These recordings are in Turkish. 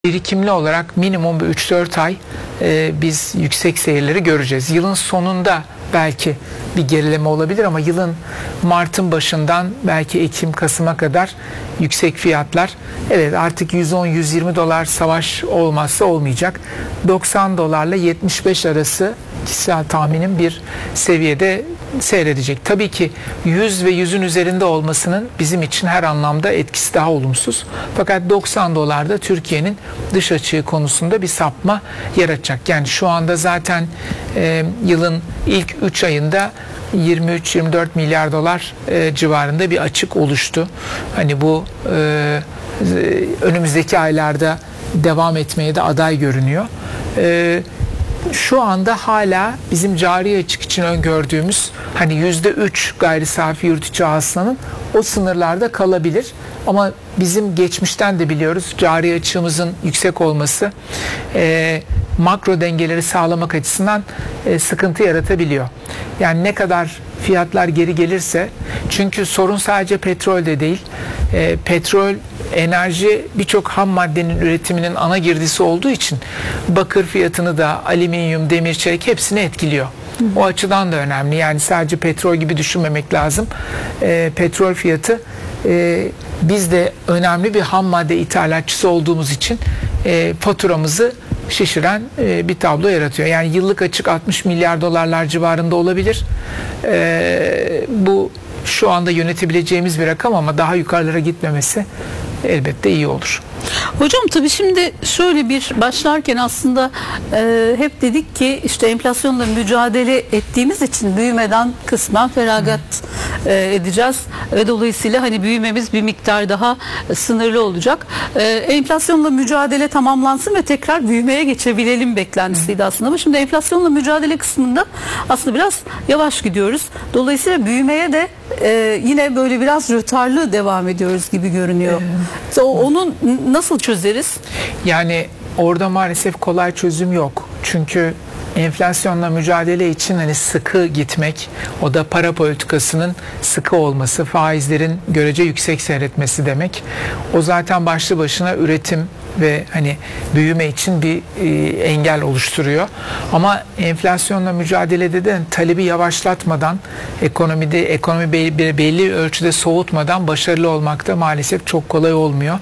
birikimli olarak minimum bir 3-4 ay biz yüksek seyirleri göreceğiz. Yılın sonunda belki bir gerileme olabilir ama yılın Mart'ın başından belki Ekim, Kasım'a kadar yüksek fiyatlar. Evet, artık 110-120 dolar savaş olmazsa olmayacak. 90 dolarla 75 arası kişisel tahminim bir seviyede seyredecek. Tabii ki 100 ve 100'ün üzerinde olmasının bizim için her anlamda etkisi daha olumsuz. Fakat 90 dolarda Türkiye'nin dış açığı konusunda bir sapma yaratacak. Yani şu anda zaten yılın ilk 3 ayında 23-24 milyar dolar civarında bir açık oluştu. Hani bu önümüzdeki aylarda devam etmeye de aday görünüyor. Şu anda hala bizim cari açık için öngördüğümüz hani %3 gayri safi yurt içi hasılanın o sınırlarda kalabilir. Ama bizim geçmişten de biliyoruz cari açığımızın yüksek olması makro dengeleri sağlamak açısından sıkıntı yaratabiliyor. Yani ne kadar fiyatlar geri gelirse, çünkü sorun sadece petrolde değil. Petrol, enerji birçok ham maddenin üretiminin ana girdisi olduğu için bakır fiyatını da, alüminyum, demir, çelik hepsini etkiliyor. O açıdan da önemli. Yani sadece petrol gibi düşünmemek lazım. Petrol fiyatı biz de önemli bir ham madde ithalatçısı olduğumuz için faturamızı şişiren bir tablo yaratıyor. Yani yıllık açık 60 milyar dolarlar civarında olabilir. Bu şu anda yönetebileceğimiz bir rakam ama daha yukarılara gitmemesi elbette iyi olur. Hocam tabii şimdi şöyle bir başlarken aslında hep dedik ki işte enflasyonla mücadele ettiğimiz için büyümeden kısmen feragat edeceğiz ve dolayısıyla hani büyümemiz bir miktar daha sınırlı olacak. Enflasyonla mücadele tamamlansın ve tekrar büyümeye geçebilelim beklentisiydi aslında, ama şimdi enflasyonla mücadele kısmında aslında biraz yavaş gidiyoruz. Dolayısıyla büyümeye de yine böyle biraz rötarlı devam ediyoruz gibi görünüyor. Onu nasıl çözeriz? Yani orada maalesef kolay çözüm yok. Çünkü enflasyonla mücadele için hani sıkı gitmek, o da para politikasının sıkı olması, faizlerin görece yüksek seyretmesi demek. O zaten başlı başına üretim ve hani büyüme için bir engel oluşturuyor. Ama enflasyonla mücadelede de talebi yavaşlatmadan, ekonomi belli ölçüde soğutmadan başarılı olmak da maalesef çok kolay olmuyor.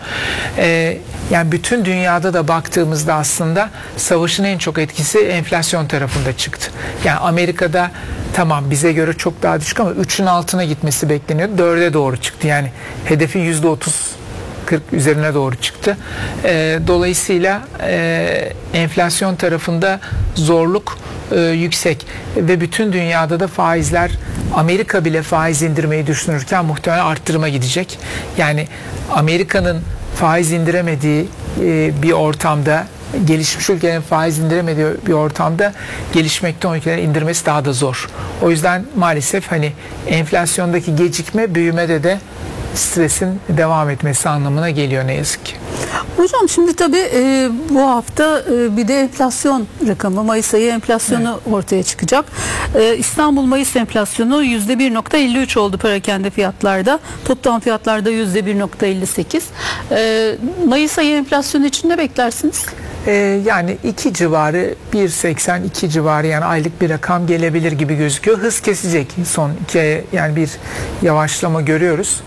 Yani bütün dünyada da baktığımızda aslında savaşın en çok etkisi enflasyon tarafında çıktı. Yani Amerika'da tamam bize göre çok daha düşük ama 3'ün altına gitmesi bekleniyordu. 4'e doğru çıktı. Yani hedefi %30 40 üzerine doğru çıktı. Dolayısıyla enflasyon tarafında zorluk yüksek ve bütün dünyada da faizler, Amerika bile faiz indirmeyi düşünürken muhtemelen arttırıma gidecek. Yani Amerika'nın faiz indiremediği bir ortamda, gelişmiş ülkelerin faiz indiremediği bir ortamda gelişmekte olan ülkelerin indirmesi daha da zor. O yüzden maalesef hani enflasyondaki gecikme büyümede de stresin devam etmesi anlamına geliyor ne yazık ki. Hocam şimdi tabii bu hafta bir de enflasyon rakamı, Mayıs ayı enflasyonu ortaya çıkacak. İstanbul Mayıs enflasyonu %1.53 oldu perakende fiyatlarda. Toptan fiyatlarda %1.58. Mayıs ayı enflasyonu için ne beklersiniz? Yani 2 civarı, 1.82 civarı, yani aylık bir rakam gelebilir gibi gözüküyor. Hız kesecek son 2 aya, yani bir yavaşlama görüyoruz.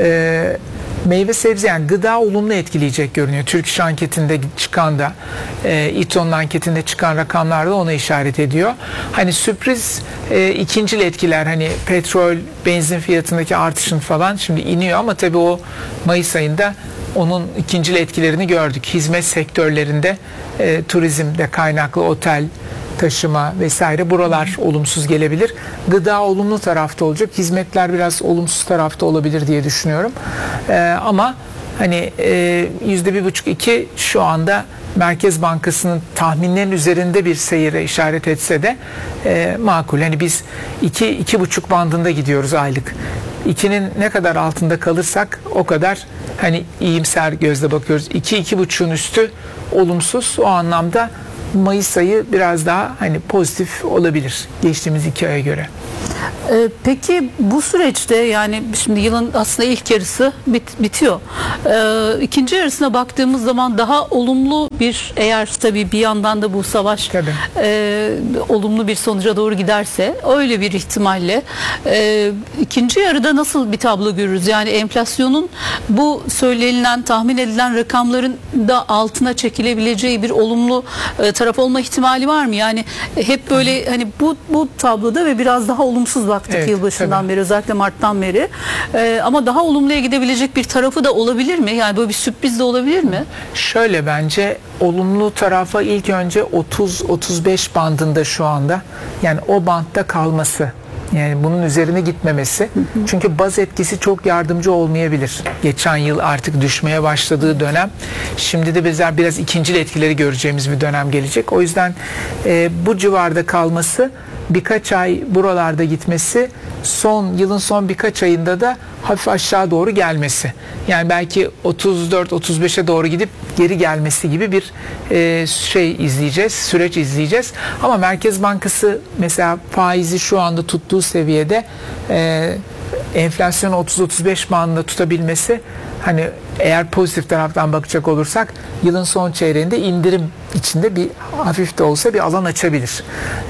Meyve sebze, yani gıda olumlu etkileyecek görünüyor. Türk İş anketinde çıkan da İTO'nun anketinde çıkan rakamlar da ona işaret ediyor. Hani sürpriz ikincil etkiler, hani petrol, benzin fiyatındaki artışın falan şimdi iniyor ama tabii o Mayıs ayında onun ikincil etkilerini gördük. Hizmet sektörlerinde turizmde kaynaklı otel, taşıma vesaire, buralar olumsuz gelebilir. Gıda olumlu tarafta olacak. Hizmetler biraz olumsuz tarafta olabilir diye düşünüyorum. Ama hani %1.5-2 şu anda Merkez Bankası'nın tahminlerin üzerinde bir seyire işaret etse de makul. Hani biz 2-2.5 bandında gidiyoruz aylık. 2'nin ne kadar altında kalırsak o kadar hani iyimser gözle bakıyoruz. 2-2.5'un üstü olumsuz. O anlamda Mayıs ayı biraz daha hani pozitif olabilir geçtiğimiz 2 aya göre. Peki bu süreçte, yani şimdi yılın aslında ilk yarısı bitiyor. İkinci yarısına baktığımız zaman daha olumlu bir, eğer tabii bir yandan da bu savaş olumlu bir sonuca doğru giderse, öyle bir ihtimalle ikinci yarıda nasıl bir tablo görürüz? Yani enflasyonun bu söylenilen, tahmin edilen rakamların da altına çekilebileceği bir olumlu taraf olma ihtimali var mı? Yani hep böyle hani bu tabloda ve biraz daha olumsuz baktık yılbaşından beri, özellikle Mart'tan beri. Ama daha olumluya gidebilecek bir tarafı da olabilir mi? Yani böyle bir sürpriz de olabilir mi? Şöyle, bence olumlu tarafa ilk önce 30-35 bandında şu anda. Yani o bantta kalması. Yani bunun üzerine gitmemesi. Çünkü baz etkisi çok yardımcı olmayabilir. Geçen yıl artık düşmeye başladığı dönem. Şimdi de biraz ikincil etkileri göreceğimiz bir dönem gelecek. O yüzden bu civarda kalması, birkaç ay buralarda gitmesi, yılın son birkaç ayında da hafif aşağı doğru gelmesi. Yani belki 34-35'e doğru gidip geri gelmesi gibi bir süreç izleyeceğiz. Ama Merkez Bankası mesela faizi şu anda tuttuğu seviyede enflasyonu 30-35 bandında tutabilmesi, hani eğer pozitif taraftan bakacak olursak yılın son çeyreğinde indirim içinde bir hafif de olsa bir alan açabilir.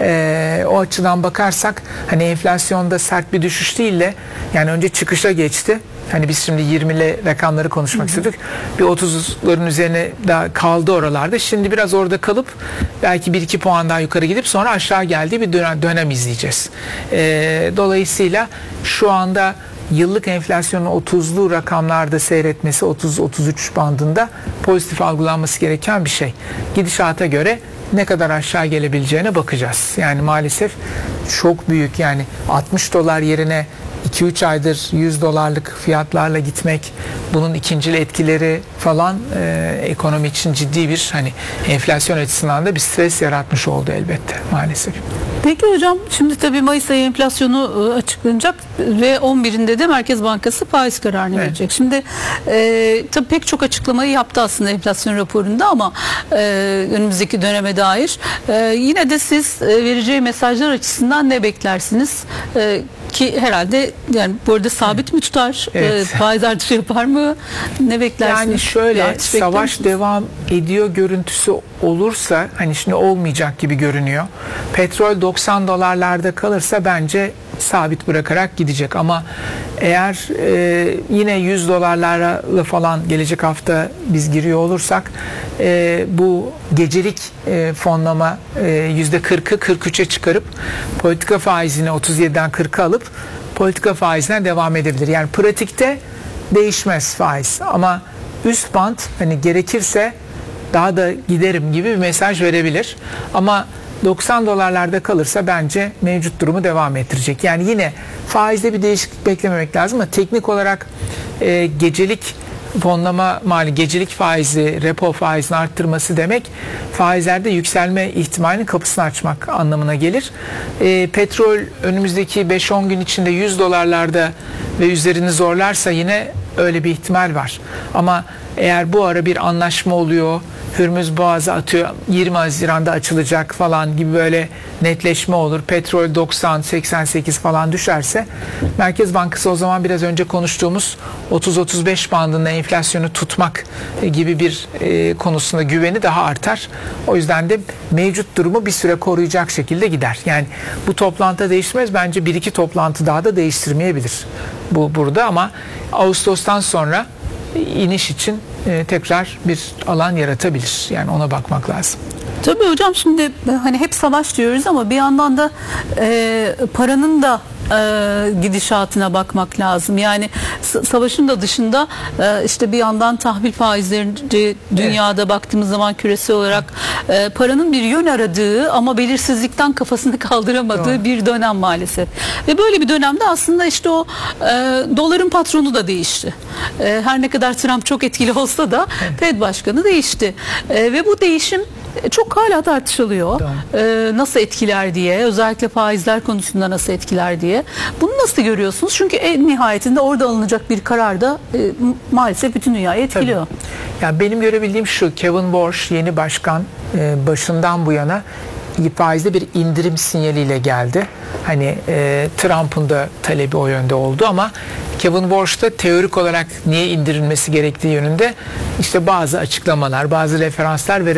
O açıdan bakarsak hani enflasyonda sert bir düşüş değil de, yani önce çıkışa geçti. Hani biz şimdi 20'li rakamları konuşmak istedik. Bir 30'ların üzerine daha kaldı oralarda. Şimdi biraz orada kalıp belki 1-2 puan daha yukarı gidip sonra aşağı geldiği bir dönem izleyeceğiz. Dolayısıyla şu anda yıllık enflasyonun 30'lu rakamlarda seyretmesi, 30-33 bandında pozitif algılanması gereken bir şey. Gidişata göre ne kadar aşağı gelebileceğine bakacağız. Yani maalesef çok büyük, yani 60 dolar yerine 2-3 aydır 100 dolarlık fiyatlarla gitmek, bunun ikincil etkileri falan ekonomi için ciddi bir, hani enflasyon açısından da bir stres yaratmış oldu elbette maalesef. Peki hocam, şimdi tabii Mayıs ayı enflasyonu açıklanacak ve 11'inde de Merkez Bankası faiz kararını verecek. Şimdi tabii pek çok açıklamayı yaptı aslında enflasyon raporunda, ama önümüzdeki döneme dair yine de siz vereceği mesajlar açısından ne beklersiniz? Ki herhalde, yani bu arada sabit mi tutar? Faiz artışı yapar mı? Ne beklersiniz? Yani şöyle, savaş devam ediyor görüntüsü olursa, hani şimdi olmayacak gibi görünüyor. Petrol 90 dolarlarda kalırsa bence sabit bırakarak gidecek, ama eğer yine 100 dolarlarla falan gelecek hafta biz giriyor olursak, bu gecelik fonlama %40'ı 43'e çıkarıp politika faizini 37'den 40'a alıp politika faizine devam edebilir. Yani pratikte değişmez faiz, ama üst band hani gerekirse daha da giderim gibi bir mesaj verebilir. Ama 90 dolarlarda kalırsa bence mevcut durumu devam ettirecek. Yani yine faizde bir değişiklik beklememek lazım, ama teknik olarak gecelik fonlama gecelik faizi, repo faizini arttırması demek, faizlerde yükselme ihtimalinin kapısını açmak anlamına gelir. Petrol önümüzdeki 5-10 gün içinde 100 dolarlarda ve üzerini zorlarsa yine öyle bir ihtimal var. Ama eğer bu ara bir anlaşma oluyor, Hürmüz Boğazı atıyor, 20 Haziran'da açılacak falan gibi böyle netleşme olur, petrol 90-88 falan düşerse, Merkez Bankası o zaman biraz önce konuştuğumuz 30-35 bandında enflasyonu tutmak gibi bir konusunda güveni daha artar. O yüzden de mevcut durumu bir süre koruyacak şekilde gider. Yani bu toplantıda değişmez, bence 1-2 toplantı daha da değiştirmeyebilir bu burada, ama Ağustos'tan sonra iniş için tekrar bir alan yaratabilir. Yani ona bakmak lazım. Tabii hocam, şimdi hani hep savaş diyoruz ama bir yandan da paranın da gidişatına bakmak lazım. Yani savaşın da dışında işte bir yandan tahvil faizleri dünyada baktığımız zaman küresel olarak paranın bir yön aradığı ama belirsizlikten kafasını kaldıramadığı bir dönem maalesef. Ve böyle bir dönemde aslında işte o doların patronu da değişti. Her ne kadar Trump çok etkili olsa da Fed Başkanı değişti. Ve bu değişim çok hala tartışılıyor. Nasıl etkiler diye, özellikle faizler konusunda nasıl etkiler diye. Bunu nasıl görüyorsunuz? Çünkü en nihayetinde orada alınacak bir karar da maalesef bütün dünyayı etkiliyor. Yani benim görebildiğim şu, Kevin Warsh yeni başkan başından bu yana faizde bir indirim sinyaliyle geldi. Hani Trump'ın da talebi o yönde oldu ama Kevin Warsh da teorik olarak niye indirilmesi gerektiği yönünde işte bazı açıklamalar, bazı referanslar ve